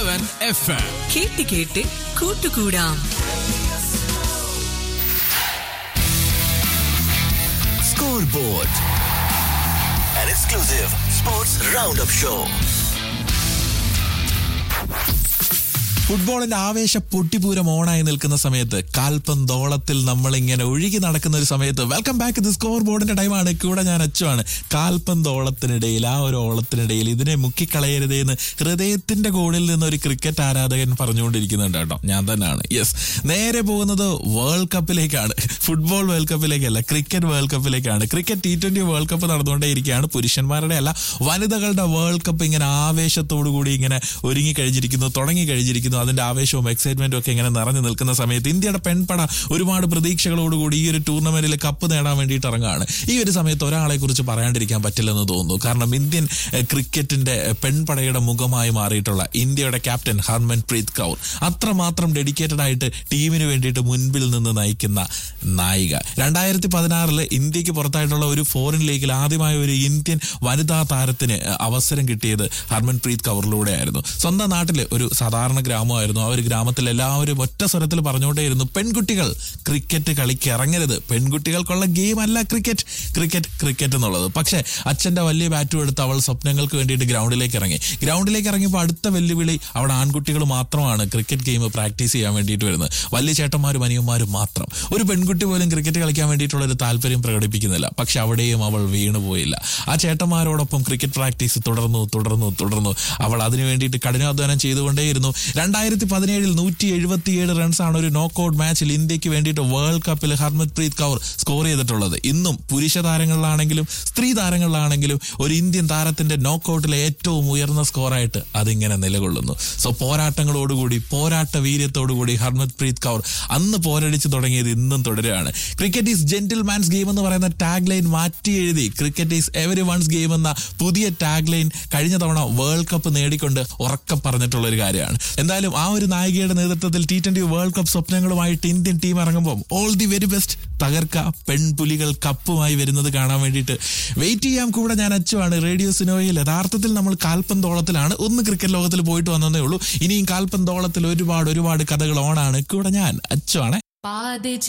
90.7 FM. കേട്ട് കേട്ട് കൂട്ടുകൂടാം. Scoreboard, an exclusive sports roundup show. ഫുട്ബോളിന്റെ ആവേശ പൊട്ടിപ്പൂരം ഓണായി നിൽക്കുന്ന സമയത്ത് കാൽപന്തോളത്തിൽ നമ്മളിങ്ങനെ ഒഴുകി നടക്കുന്ന ഒരു സമയത്ത് വെൽക്കം ബാക്ക് ദി സ്കോർ ബോർഡിന്റെ ടൈമാണ്. കൂടെ ഞാൻ അച്ചുവാണ്. കാൽപന്തോളത്തിനിടയിൽ ആ ഒരു ഓളത്തിനിടയിൽ ഇതിനെ മുക്കിക്കളയരുതേ എന്ന് ഹൃദയത്തിന്റെ കോണിൽ നിന്ന് ഒരു ക്രിക്കറ്റ് ആരാധകൻ പറഞ്ഞുകൊണ്ടിരിക്കുന്നുണ്ട് കേട്ടോ. ഞാൻ തന്നെയാണ്. യെസ്, നേരെ പോകുന്നത് world കപ്പിലേക്കാണ്. Football world കപ്പിലേക്കല്ല, cricket world കപ്പിലേക്കാണ്. Cricket T20 world cup നടന്നുകൊണ്ടേയിരിക്കുകയാണ്. പുരുഷന്മാരുടെ അല്ല, വനിതകളുടെ വേൾഡ് കപ്പ് ഇങ്ങനെ ആവേശത്തോടു കൂടി ഇങ്ങനെ ഒരുങ്ങി കഴിഞ്ഞിരിക്കുന്നു, തുടങ്ങി കഴിഞ്ഞിരിക്കുന്നു. അതിന്റെ ആവേശവും എക്സൈറ്റ്മെന്റും ഒക്കെ ഇങ്ങനെ നിറഞ്ഞു നിൽക്കുന്ന സമയത്ത് ഇന്ത്യയുടെ പെൺപട ഒരുപാട് പ്രതീക്ഷകളോടുകൂടി ഈ ഒരു ടൂർണമെന്റിൽ കപ്പ് നേടാൻ വേണ്ടിയിട്ട് ഇറങ്ങുകയാണ്. ഈ ഒരു സമയത്ത് ഒരാളെ കുറിച്ച് പറയാണ്ടിരിക്കാൻ പറ്റില്ലെന്ന് തോന്നുന്നു. കാരണം ഇന്ത്യൻ ക്രിക്കറ്റിന്റെ പെൺപടയുടെ മുഖമായി മാറിയിട്ടുള്ള ഇന്ത്യയുടെ ക്യാപ്റ്റൻ ഹർമൻപ്രീത് കൗർ അത്രമാത്രം ഡെഡിക്കേറ്റഡ് ആയിട്ട് ടീമിന് വേണ്ടിയിട്ട് മുൻപിൽ നിന്ന് നയിക്കുന്ന നായിക. 2016 ഇന്ത്യക്ക് പുറത്തായിട്ടുള്ള ഒരു ഫോറിൻ ലീഗിൽ ആദ്യമായ ഒരു ഇന്ത്യൻ വനിതാ താരത്തിന് അവസരം കിട്ടിയത് ഹർമൻപ്രീത് കൗറിലൂടെ ആയിരുന്നു. സ്വന്തം നാട്ടില് ഒരു സാധാരണ ഗ്രാമമായിരുന്നു. ആ ഒരു ഗ്രാമത്തിൽ എല്ലാവരും ഒറ്റ സ്വരത്തിൽ പറഞ്ഞുകൊണ്ടേയിരുന്നു, പെൺകുട്ടികൾ ക്രിക്കറ്റ് കളിക്ക് ഇറങ്ങരുത്, പെൺകുട്ടികൾക്കുള്ള ഗെയിം അല്ല ക്രിക്കറ്റ്, ക്രിക്കറ്റ് ക്രിക്കറ്റ് എന്നുള്ളത്. പക്ഷേ അച്ഛന്റെ വലിയ ബാറ്റും എടുത്ത് അവൾ സ്വപ്നങ്ങൾക്ക് വേണ്ടിയിട്ട് ഗ്രൗണ്ടിലേക്ക് ഇറങ്ങിയപ്പോൾ അടുത്ത വെല്ലുവിളി അവിടെ ആൺകുട്ടികൾ മാത്രമാണ് ക്രിക്കറ്റ് ഗെയിം പ്രാക്ടീസ് ചെയ്യാൻ വേണ്ടിയിട്ട് വരുന്നത്. വലിയ ചേട്ടന്മാരും അനിയന്മാരും മാത്രം. ഒരു പെൺകുട്ടി പോലും ക്രിക്കറ്റ് കളിക്കാൻ വേണ്ടിയിട്ടുള്ള ഒരു താല്പര്യം പ്രകടിപ്പിക്കുന്നില്ല. പക്ഷെ അവിടെയും അവൾ വീണുപോയില്ല. ആ ചേട്ടന്മാരോടൊപ്പം ക്രിക്കറ്റ് പ്രാക്ടീസ് തുടർന്നു. അവൾ അതിനു വേണ്ടിയിട്ട് കഠിനാധ്വാനം ചെയ്തുകൊണ്ടേയിരുന്നു. 2017 177 റൺസാണ് ഒരു നോക്കൌട്ട് മാച്ചിൽ ഇന്ത്യക്ക് വേണ്ടിയിട്ട് വേൾഡ് കപ്പിൽ ഹർമൻപ്രീത് കൗർ സ്കോർ ചെയ്തിട്ടുള്ളത്. ഇന്നും പുരുഷ താരങ്ങളിലാണെങ്കിലും സ്ത്രീ താരങ്ങളിലാണെങ്കിലും ഒരു ഇന്ത്യൻ താരത്തിന്റെ നോക്കൌട്ടിലെ ഏറ്റവും ഉയർന്ന സ്കോറായിട്ട് അതിങ്ങനെ നിലകൊള്ളുന്നു. സോ പോരാട്ടങ്ങളോടുകൂടി, പോരാട്ട വീര്യത്തോടുകൂടി ഹർമൻപ്രീത് കൗർ അന്ന് പോരടിച്ച് തുടങ്ങിയത് ഇന്നും തുടരുകയാണ്. ക്രിക്കറ്റ് ഈസ് ജെന്റിൽമാൻസ് ഗെയിം എന്ന് പറയുന്ന ടാഗ് ലൈൻ മാറ്റി എഴുതി cricket is every once game എന്ന പുതിയ ടാഗ് ലൈൻ കഴിഞ്ഞ തവണ വേൾഡ് കപ്പ് നേടിക്കൊണ്ട് ഉറക്കം പറഞ്ഞിട്ടുള്ള ഒരു കാര്യമാണ്. എന്തായാലും ആ ഒരു നായികയുടെ നേതൃത്വത്തിൽ T20 world cup സ്വപ്നങ്ങളുമായിട്ട് Indian team ഇറങ്ങുമ്പോൾ ഓൾ ദി വെരി ബെസ്റ്റ്. തകർക്ക പെൺപുലികൾ കപ്പുമായി വരുന്നത് കാണാൻ വേണ്ടിയിട്ട് വെയിറ്റ് ചെയ്യാം. കൂടെ ഞാൻ അച്ചുവാണ്. റേഡിയോ സിനോയിൽ യഥാർത്ഥത്തിൽ നമ്മൾ കാൽപന്തോളത്തിലാണ്. ഒന്ന് ക്രിക്കറ്റ് ലോകത്തിൽ പോയിട്ട് വന്നതേ ഉള്ളൂ. ഇനിയും കാൽപന്തോളത്തിൽ ഒരുപാട് കഥകൾ ഓണാണ്. കൂടെ ഞാൻ അച്ചുവാണ്.